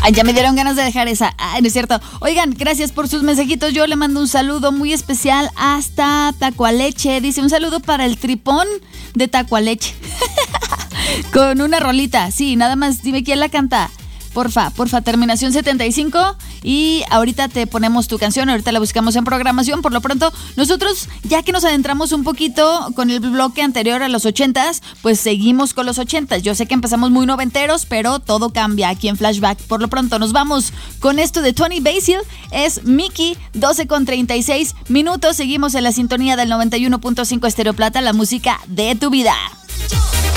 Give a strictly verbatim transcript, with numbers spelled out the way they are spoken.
Ay, ya me dieron ganas de dejar esa. Ay, no es cierto. Oigan, gracias por sus mensajitos. Yo le mando un saludo muy especial hasta Tacualeche. Dice, un saludo para el tripón de Tacualeche. Con una rolita. Sí, nada más dime quién la canta. Porfa, porfa, terminación setenta y cinco. Y ahorita te ponemos tu canción, ahorita la buscamos en programación. Por lo pronto, nosotros, ya que nos adentramos un poquito con el bloque anterior a los ochentas, pues seguimos con los ochentas. Yo sé que empezamos muy noventeros, pero todo cambia aquí en Flashback. Por lo pronto, nos vamos con esto de Tony Basil. Es Mickey, doce con treinta y seis minutos. Seguimos en la sintonía del noventa y uno punto cinco Estéreo Plata, la música de tu vida.